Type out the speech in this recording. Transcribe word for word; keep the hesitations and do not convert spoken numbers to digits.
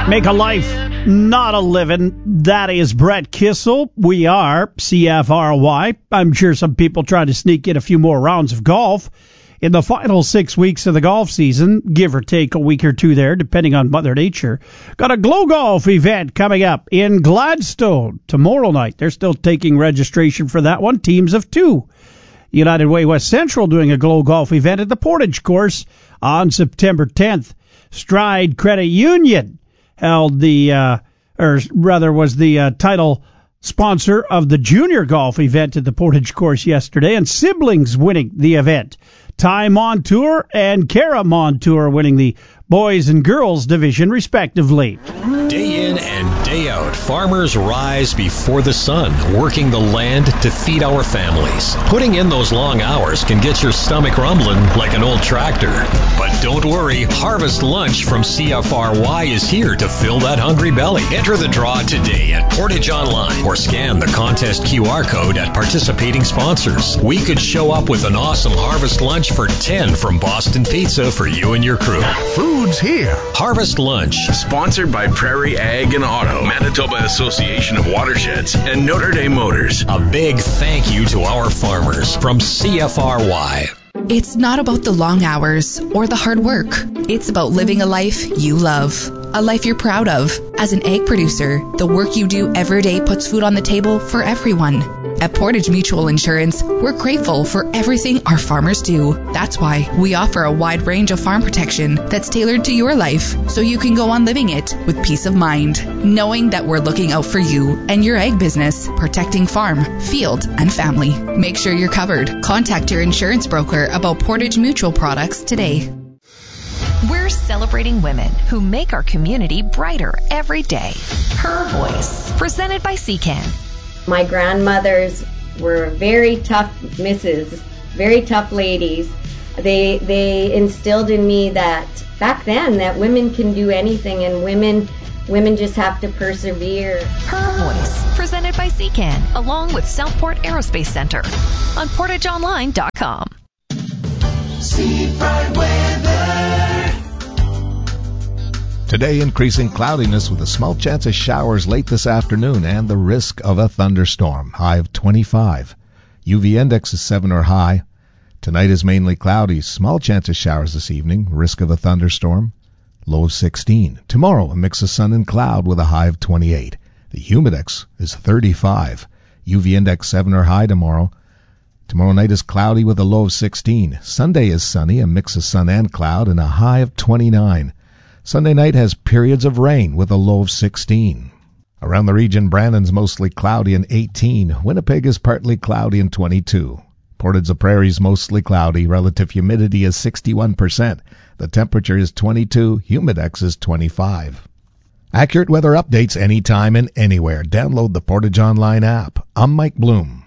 Make a life, not a living. That is Brett Kissel. We are C F R Y. I'm sure some people try to sneak in a few more rounds of golf in the final six weeks of the golf season, give or take a week or two there, depending on Mother Nature. Got a Glow Golf event coming up in Gladstone tomorrow night. They're still taking registration for that one, teams of two. United Way West Central doing a Glow Golf event at the Portage Course on September tenth. Stride Credit Union held the, uh, or rather was the uh, title sponsor of the junior golf event at the Portage Course yesterday, and Siblings winning the event. Ty Montour and Kara Montour winning the boys and girls division, respectively. Day in and day out, farmers rise before the sun, working the land to feed our families. Putting in those long hours can get your stomach rumbling like an old tractor. But don't worry, Harvest Lunch from C F R Y is here to fill that hungry belly. Enter the draw today at Portage Online or scan the contest Q R code at participating sponsors. We could show up with an awesome Harvest Lunch for ten from Boston Pizza for you and your crew. Food's here. Harvest Lunch. Sponsored by Prairie Ag and Auto, Manitoba Association of Watersheds, and Notre Dame Motors. A big thank you to our farmers from C F R Y. It's not about the long hours or the hard work. It's about living a life you love, a life you're proud of. As an egg producer, the work you do every day puts food on the table for everyone. At Portage Mutual Insurance, we're grateful for everything our farmers do. That's why we offer a wide range of farm protection that's tailored to your life, so you can go on living it with peace of mind, knowing that we're looking out for you and your egg business, protecting farm, field, and family. Make sure you're covered. Contact your insurance broker about Portage Mutual products today. We're celebrating women who make our community brighter every day. Her Voice, presented by C CAN. My grandmothers were very tough misses, very tough ladies. They they instilled in me that back then that women can do anything, and women women just have to persevere. Her Voice, presented by C CAN, along with Southport Aerospace Center on portage online dot com. Seafront weather. Today, increasing cloudiness with a small chance of showers late this afternoon and the risk of a thunderstorm. High of twenty-five. U V index is seven or high. Tonight is mainly cloudy. Small chance of showers this evening. Risk of a thunderstorm. Low of sixteen. Tomorrow, a mix of sun and cloud with a high of twenty-eight. The humidex is thirty-five. U V index seven or high tomorrow. Tomorrow night is cloudy with a low of sixteen. Sunday is sunny, a mix of sun and cloud, and a high of twenty-nine. Sunday night has periods of rain with a low of sixteen. Around the region, Brandon's mostly cloudy and eighteen. Winnipeg is partly cloudy and twenty-two. Portage la Prairie's mostly cloudy. Relative humidity is sixty-one percent. The temperature is twenty-two. Humidex is twenty-five. Accurate weather updates anytime and anywhere. Download the Portage Online app. I'm Mike Bloom.